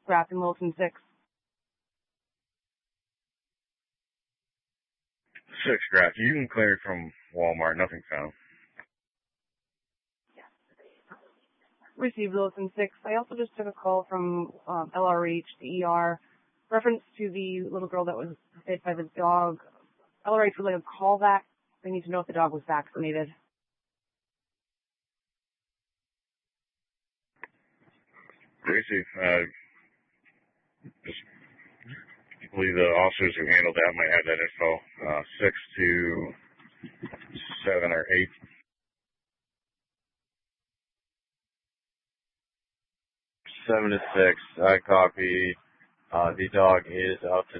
Grafton Wilson 6. 6 Grafton. You can clear from Walmart. Nothing found. Received Wilson 6. I also just took a call from LRH, the ER, reference to the little girl that was bit by the dog. LRH would like a call back. They need to know if the dog was vaccinated. Received. Just believe the officers who handled that might have that info. 6 to 7 or 8. 7 to 6. I copy. The dog is up to